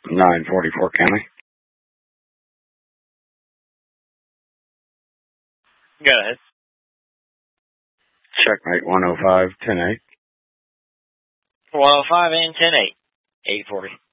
944 County. Go ahead. Checkmate 105, 10-8. 105 and 10-8. 840.